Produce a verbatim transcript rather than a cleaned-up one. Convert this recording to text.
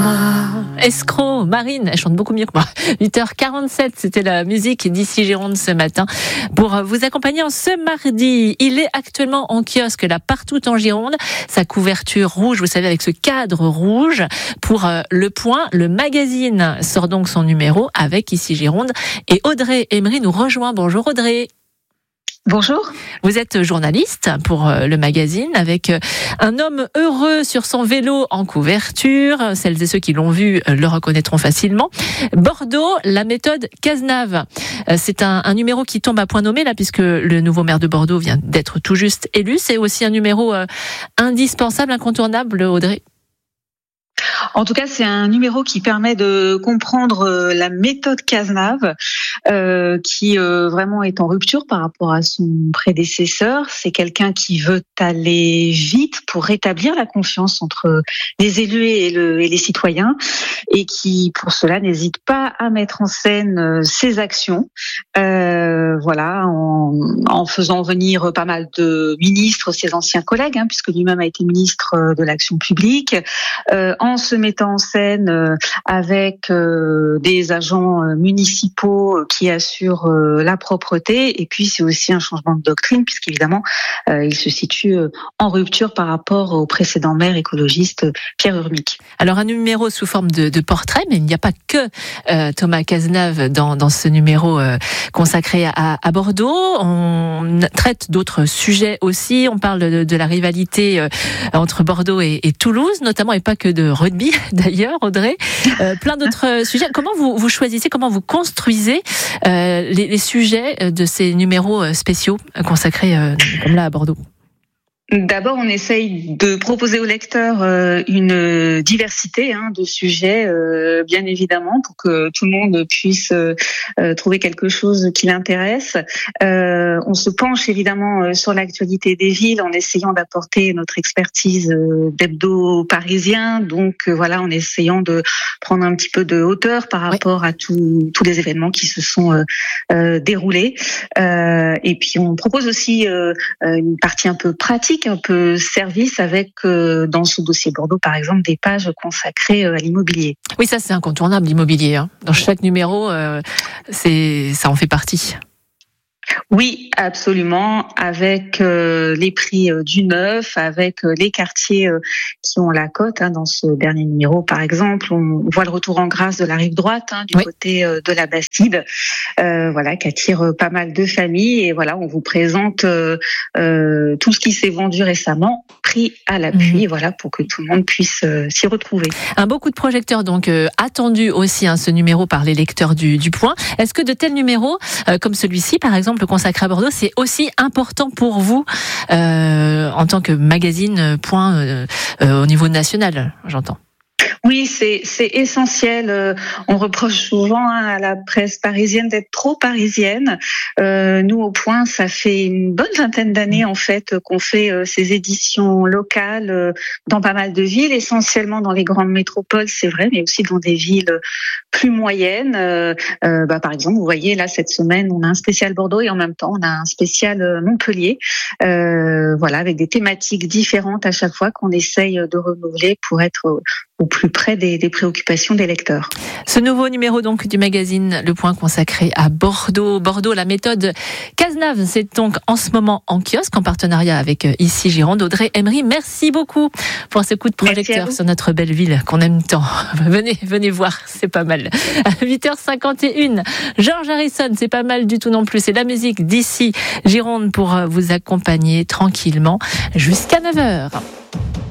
Escroc, Marine, elle chante beaucoup mieux que moi. huit heures quarante-sept, c'était la musique d'ici Gironde ce matin. Pour vous accompagner en ce mardi, il est actuellement en kiosque là partout en Gironde. Sa couverture rouge, vous savez, avec ce cadre rouge. Pour Le Point, le magazine sort donc son numéro avec ici Gironde. Et Audrey Emery nous rejoint. Bonjour Audrey. Bonjour. Vous êtes journaliste pour le magazine avec un homme heureux sur son vélo en couverture. Celles et ceux qui l'ont vu le reconnaîtront facilement. Bordeaux, la méthode Cazenave. C'est un, un numéro qui tombe à point nommé là puisque le nouveau maire de Bordeaux vient d'être tout juste élu. C'est aussi un numéro indispensable, incontournable, Audrey. En tout cas, c'est un numéro qui permet de comprendre la méthode Cazenave, euh, qui euh, vraiment est en rupture par rapport à son prédécesseur. C'est quelqu'un qui veut aller vite pour rétablir la confiance entre les élus et, le, et les citoyens, et qui, pour cela, n'hésite pas à mettre en scène ses actions. Euh, voilà, en, en faisant venir pas mal de ministres, ses anciens collègues, hein, puisque lui-même a été ministre de l'Action publique, euh, en se mettant en scène euh, avec euh, des agents euh, municipaux qui assurent euh, la propreté. Et puis c'est aussi un changement de doctrine puisqu'évidemment euh, il se situe euh, en rupture par rapport au précédent maire écologiste Pierre Urmic. Alors un numéro sous forme de, de portrait, mais il n'y a pas que euh, Thomas Cazenave dans, dans ce numéro euh, consacré à, à Bordeaux. On traite d'autres sujets aussi. On parle de, de la rivalité euh, entre Bordeaux et, et Toulouse, notamment, et pas que de rugby d'ailleurs, Audrey. Euh, plein d'autres sujets. Comment vous, vous choisissez, comment vous construisez euh, les, les sujets de ces numéros spéciaux consacrés euh, comme là à Bordeaux? D'abord, on essaye de proposer aux lecteurs une diversité hein, de sujets, euh, bien évidemment, pour que tout le monde puisse euh, trouver quelque chose qui l'intéresse. Euh, on se penche évidemment sur l'actualité des villes en essayant d'apporter notre expertise d'hebdo parisien. Donc euh, voilà, en essayant de prendre un petit peu de hauteur par rapport oui. à tout, tous les événements qui se sont euh, euh, déroulés. Euh, et puis on propose aussi euh, une partie un peu pratique, un peu service avec, euh, dans ce dossier Bordeaux par exemple, des pages consacrées euh, à l'immobilier. Oui, ça c'est incontournable, l'immobilier. Hein. Dans chaque numéro, euh, c'est, ça en fait partie. Oui, absolument, avec euh, les prix euh, du neuf, avec euh, les quartiers euh, qui ont la cote. Hein, dans ce dernier numéro, par exemple, on voit le retour en grâce de la rive droite, hein, du oui. côté euh, de la Bastide, euh, voilà, qui attire pas mal de familles. Et voilà, on vous présente euh, euh, tout ce qui s'est vendu récemment, prix à l'appui, mmh. voilà, pour que tout le monde puisse euh, s'y retrouver. Un beau coup de projecteur donc euh, attendu aussi, hein, ce numéro par les lecteurs du, du Point. Est-ce que de tels numéros, euh, comme celui-ci, par exemple, consacré à Bordeaux, c'est aussi important pour vous euh, en tant que magazine Point euh, euh, au niveau national, j'entends? Oui, c'est c'est essentiel. Euh, on reproche souvent hein, à la presse parisienne d'être trop parisienne. Euh, nous, au Point, ça fait une bonne vingtaine d'années en fait qu'on fait euh, ces éditions locales euh, dans pas mal de villes, essentiellement dans les grandes métropoles, c'est vrai, mais aussi dans des villes plus moyennes. Euh, euh, bah, par exemple, vous voyez là cette semaine, on a un spécial Bordeaux et en même temps on a un spécial Montpellier. Euh, voilà, avec des thématiques différentes à chaque fois qu'on essaye de renouveler pour être au plus près des, des préoccupations des lecteurs. Ce nouveau numéro donc du magazine Le Point consacré à Bordeaux. Bordeaux, la méthode Cazenave, c'est donc en ce moment en kiosque en partenariat avec ici Gironde. Audrey Emery, merci beaucoup pour ce coup de projecteur sur notre belle ville qu'on aime tant. Venez, venez voir, c'est pas mal. À huit heures cinquante et une, George Harrison, c'est pas mal du tout non plus. C'est la musique d'ici Gironde pour vous accompagner tranquillement jusqu'à neuf heures.